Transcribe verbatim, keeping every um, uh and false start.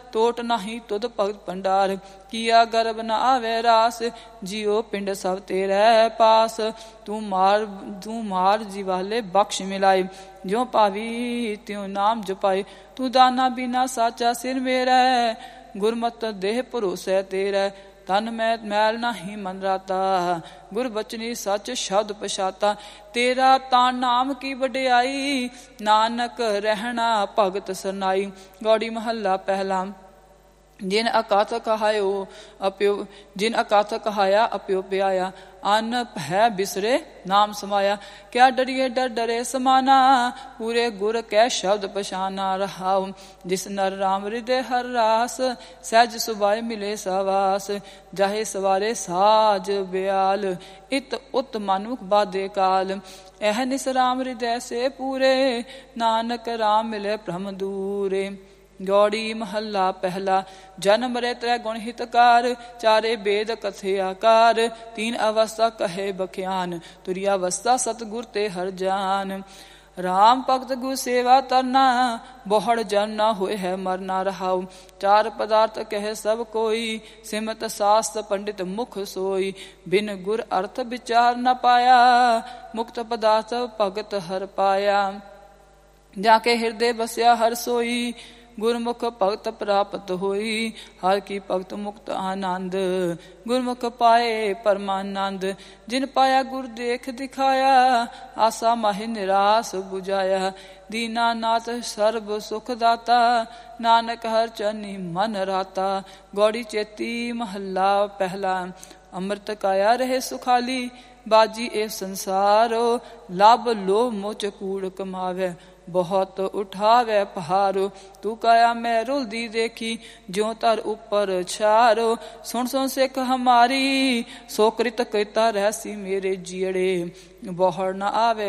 टोट नाही तुद भगत भंडार। किया गर्भ न आवे रास, जियो पिंड सब तेरे पास। तू मार तू मार जीवाले बख्श मिलाए, ज्यों पावी त्यों नाम जपाए। तू दाना बिना साचा सिर मेरा, गुरमत देह भरोसे तेरा। तन मैं मैल नाही मन राता, गुर बचनी सच शब्द पछाता। तेरा तान नाम की वडियाई, नानक रहना भगत सरनाई। गौड़ी महला पहला। जिन अकाथ कहायो अप्यो जिन अकाथ कहाया अप्यो प्याया, अन्न है बिसरे नाम समाया। क्या डरिए डर डरे समाना, पूरे गुर कै शब्द पछाना। रहाओ जिस नर राम हृदय हर रास, सहज सुभाए मिले सवास। जाहे सवारे साज ब्याल, इत उत मनुख बाधे काल। एह निस राम हृदय से पूरे, नानक राम मिले भ्रम दूरे। गौड़ी महला पहला। जन्म मरे त्रै गुण हितकार, चारे बेद कथे आकार। तीन अवस्था कहे बख्यान, तुरी अवस्था सतगुर ते हर जान। राम भगत गुर सेवा तरना, बोहड़ जन न होए है मरना। रहाऊ चार पदार्थ कहे सब कोई, सिमत शास्त्र पंडित मुख सोई। बिन गुर अर्थ विचार न पाया, मुक्त पदार्थ भगत हर पाया। जाके हृदय बसया हर सोई, गुरमुख भगत प्राप्त होई। हर की भगत मुक्त आनंद, गुरमुख पाए परमानंद। जिन पाया गुर देख दिखाया, आसा माहि निराश बुझाया। दीनानाथ सर्व सुख दाता, नानक हर चरनी मन राता। गौड़ी चेती महला पहला। अमृत काया रहे सुखाली, बाजी ए संसारो। लाभ लोभ मोच कूड़ कमावे, बहुत उठावे पहारो। तू काया मैं रुलदी देखी, ज्यों तर ऊपर छारो। सुन सुन सिख हमारी, सो कृत कृता रहसी मेरे जियड़े। बोहड़ न आवे